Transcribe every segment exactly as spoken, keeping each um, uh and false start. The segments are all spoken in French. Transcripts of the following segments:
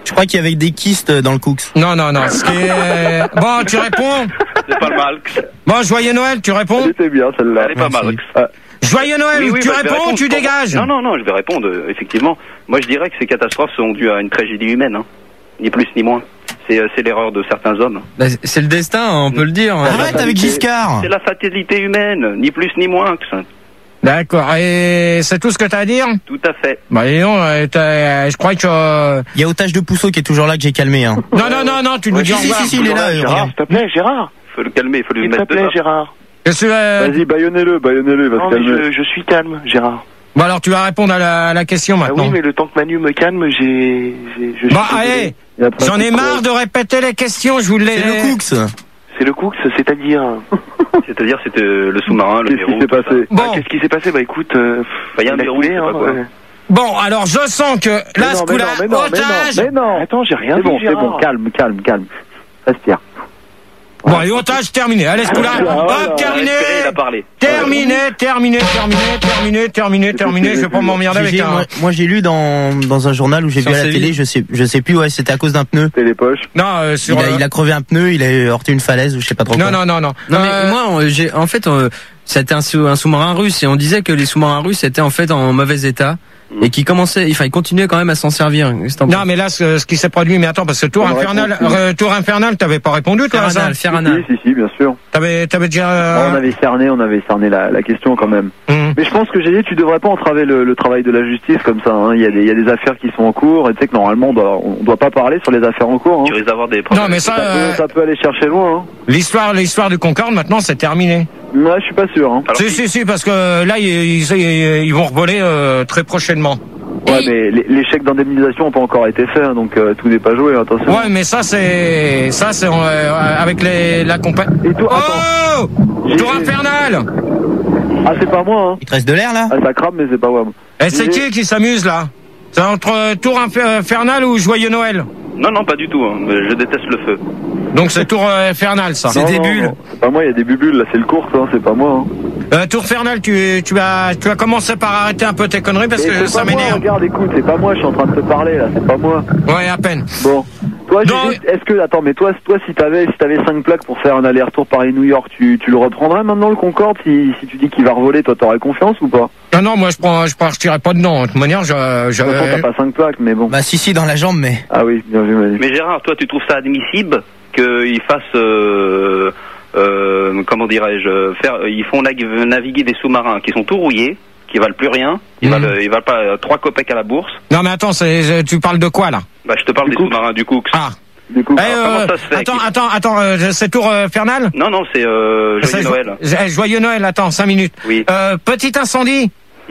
Je crois qu'il y avait des kystes dans le Cooks. Non, non, non. Ce qui est... Bon, tu réponds. C'est pas mal. Bon, joyeux Noël, tu réponds. C'était bien celle-là. Elle est pas mal. Ah. Joyeux Noël, Oui, oui, tu bah, je vais réponds ou répondre. tu dégages? Non, non, non, je vais répondre, euh, effectivement. Moi, je dirais que ces catastrophes sont dues à une tragédie humaine, hein. Ni plus ni moins. C'est euh, c'est l'erreur de certains hommes. Bah, c'est le destin, on peut le dire. Arrête avec Giscard. C'est la fatalité humaine, ni plus ni moins que ça. D'accord, et c'est tout ce que t'as à dire? Tout à fait. Bah, dis donc, euh, t'as- je crois que... euh, Il y a Otage de Pousseau qui est toujours là que j'ai calmé. Hein. Non, non, non, non, tu nous Ouais, dis au si, revoir. si, si, il est là. euh, Gérard, regarde. s'il te plaît, Gérard. Faut le calmer, faut lui S'il te mettre plaît, dedans. Gérard. Qu'est-ce que, euh, Vas-y, baïonnez-le, baïonnez-le, il va Non, se mais calmer. je, je suis calme, Gérard. Bon, alors tu vas répondre à la, à la question Ah maintenant. oui, mais le temps que Manu me calme, j'ai... j'ai- je suis Bon, désolé. allez, Et après, j'en ai c'est marre de répéter les questions, je vous l'ai... C'est le Cooks. C'est le Cooks, c'est-à-dire... C'est-à-dire, c'était le sous-marin, le Qu'est-ce qui verrou. s'est tout ça. passé Bon, Ah, qu'est-ce qui s'est passé? Bah écoute, euh, Bah, y a un il a verrou, coulé, je sais hein, pas quoi. ouais. bon, alors je sens que Mais la non, mais Scoula, non, mais non, mais non, otage... mais non. Attends, j'ai rien C'est dit, bon, c'est Gérard. bon, calme, calme, calme. Respire. Bon, et otage terminé. Allez, Scoula, Voilà. hop, terminé. Espérez, il a parlé. Terminé, terminé, terminé, terminé, terminé, terminé. Je vais pas m'emmerder avec Gégé, un... moi, moi, j'ai lu dans, dans un journal où j'ai Sur vu à la Séville. télé, je sais, je sais plus, ouais, c'était à cause d'un pneu. T'es les poches. Non, euh, sur... Il a, euh, il a crevé un pneu, il a heurté une falaise ou je sais pas trop Non, quoi. non, non, non. Non mais Euh, moi, on- j'ai, en fait, euh, c'était un, sous- un sous-marin russe et on disait que les sous-marins russes étaient en fait en mauvais état et qui commençaient, enfin, ils continuaient quand même à s'en servir. Qu'est-ce que t'en Non, penses? mais là, ce, ce qui s'est produit, mais attends, parce que Tour On Infernal, réponse, euh, Tour Infernal, t'avais pas répondu, toi, à ça? Ferranal, Ferranal. Si, si, si, bien sûr. T'avais, t'avais déjà... Ah, on euh, avait cerné, on avait cerné la, la question quand même. hum. Mais je pense que j'ai dit, tu devrais pas entraver le, le travail de la justice comme ça. Hein. Il y a des, il y a des affaires qui sont en cours et tu sais que normalement on doit, on doit pas parler sur les affaires en cours. Hein. Tu risques d'avoir des problèmes. Non, mais ça, Ça, euh, peut, ça peut aller chercher loin. Hein. l'histoire, l'histoire du Concorde, maintenant, c'est terminé. Ouais, je suis pas sûr. Hein. Alors, Si, si, si, parce que là, ils, ils, ils vont revoler euh, très prochainement. Ouais, mais les, les chèques d'indemnisation n'ont pas encore été faits, hein, donc euh, tout n'est pas joué. Attention. Ouais, mais ça, c'est... Ça, c'est euh, avec les, la compagnie... Et toi, Oh J'ai- Tour Infernal. Ah, c'est pas moi. Hein. Il te reste de l'air là? Ah, ça crame, mais c'est pas moi. Et c'est qui qui s'amuse, là? C'est entre euh, Tour Infer- Infernal ou Joyeux Noël? Non, non, pas du tout. Hein. Je déteste le feu. Donc c'est Tour euh, Infernal, ça. Non, des non, bulles. non, C'est pas moi, il y a des bubules, là, c'est le course, hein, c'est pas moi. Hein. Euh, Tour Infernal, tu, tu, as, tu as commencé par arrêter un peu tes conneries parce Et que c'est ça pas moi, m'énerve. regarde, écoute, c'est pas moi, je suis en train de te parler, là, c'est pas moi. Ouais, à peine. Bon. Toi, Non, Gégé, est-ce que, attends, mais toi, toi, si t'avais, si t'avais cinq plaques pour faire un aller-retour Paris-New York, tu, tu le reprendrais maintenant, le Concorde, si, si tu dis qu'il va revoler, toi, t'aurais confiance ou pas? Non, non, moi je prends, je partirai pas dedans. De toute manière, je, je, De toute façon, t'as pas cinq plaques, mais bon. Bah si, si, dans la jambe, mais... Ah oui, bien vu, Manu. Mais Gérard, toi, tu trouves ça admissible qu'ils fassent, euh, euh, comment dirais-je, faire, ils font nag- naviguer des sous-marins qui sont tout rouillés, qui valent plus rien, ils Mhm. valent, ils valent pas euh, trois copecs à la bourse. Non, mais attends, c'est, tu parles de quoi là? Bah, je te parle Du des Cooks. sous-marins du Cooks. Ah. Du coup, Eh, Alors, comment euh, ça se fait attends, qu'il- attends, attends, euh, c'est Tour euh, Infernal? Non, non, c'est euh, C'est Joyeux Noël. Eh, Joyeux Noël, attends, cinq minutes. Oui. Euh, petit incendie.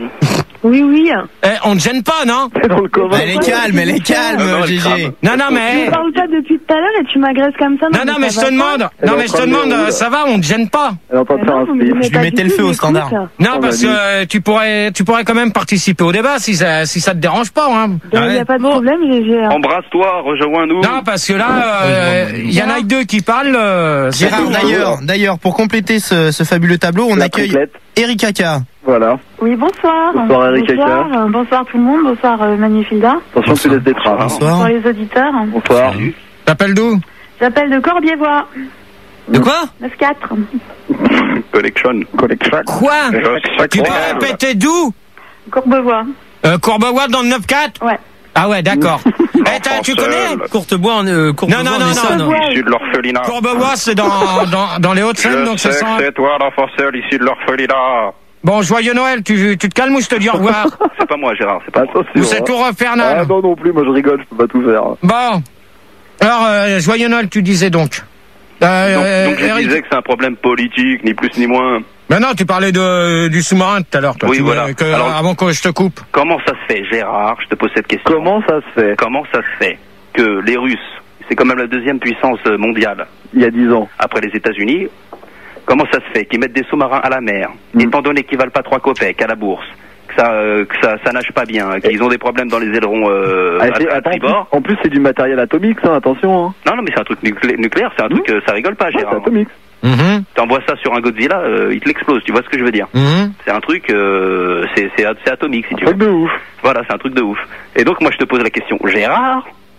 Oui, oui. Eh, on ne gêne pas, non? c'est dans le commun. Elle est calme, elle est calme, Non, non, elle Gégé. crame. Non, non, Tu mais... me parles pas depuis tout à l'heure et tu m'agresses comme ça. Non, non, mais je ça te va demande. pas. Elle Non, est mais en je te train de demande, rouler. ça va, on ne gêne pas. Elle est en train de Mais faire non, un vous me speech. donnez Je lui pas mettais du le feu tout, au mais standard. écoute, Non, Oh, parce Manu. que euh, tu pourrais, tu pourrais quand même participer au débat si ça, si ça te dérange pas, hein. Il n'y a pas de problème, j'ai... Embrasse-toi, rejoins-nous. Non, parce que là, euh, il y en a que deux qui parlent. euh, c'est Gérard, tout. d'ailleurs, d'ailleurs, pour compléter ce, ce fabuleux tableau, on La accueille triplette. Eric Aka. Voilà. Oui, bonsoir. Bonsoir, Eric Bonsoir, euh, bonsoir tout le monde. Bonsoir, euh, Manifilda. Attention, tu laisses des traces. hein. Bonsoir. Bonsoir les auditeurs. Bonsoir. T'appelles d'où? J'appelle de Corbiévois. De quoi? neuf quatre. Collection. Collection. Quoi? Tu peux Ouais. répéter d'où? Courbevoie. euh, Courbevoie dans le neuf quatre? Ouais. Ah ouais, d'accord. Eh, t'as- tu connais? Courtebois en euh, Courtebois Non, non, en non, non, Essonne. non. Issu de l'orphelinat. Courbevoie, c'est dans, dans, dans les Hauts-de-Seine, donc c'est Je sais ça. que c'est toi l'enfant seul issu de l'orphelinat. Bon, joyeux Noël, tu, tu te calmes ou je te dis au revoir? C'est pas moi, Gérard, c'est pas moi. Attention. Ou c'est hein. Tour Ah Infernal? non, non plus, moi je rigole, je peux pas tout faire. Bon. Alors, euh, joyeux Noël, tu disais donc. Euh, Donc, euh, donc je Eric- disais que c'est un problème politique, ni plus ni moins. Mais non, tu parlais de, du sous-marin tout à l'heure, toi. Oui, tu voilà. voulais que- Alors- avant que je te coupe. Comment ça se fait, Gérard? Je te pose cette question. Comment ça se fait? Comment ça se fait que les Russes, c'est quand même la deuxième puissance mondiale Il y a dix ans. après les États-Unis, comment ça se fait qu'ils mettent des sous-marins à la mer, Mm. étant donné qu'ils valent pas trois copecs à la bourse, que ça, euh, que ça, ça nage pas bien, qu'ils ont des problèmes dans les ailerons euh, Ah, à, c'est- à attends, en plus, tribord? en plus, c'est du matériel atomique, ça, attention. Hein. Non, non, mais c'est un truc nuclé- nucléaire, c'est un truc, euh, ça rigole pas, Ouais, c'est Gérard. atomique. Mhm, T'envoies ça sur un Godzilla, euh, il te l'explose, tu vois ce que je veux dire? mhm. C'est un truc, euh, c'est c'est- c'est atomique si tu veux. Truc de ouf. Voilà, c'est un truc de ouf. Et donc moi je te pose la question, Gérard,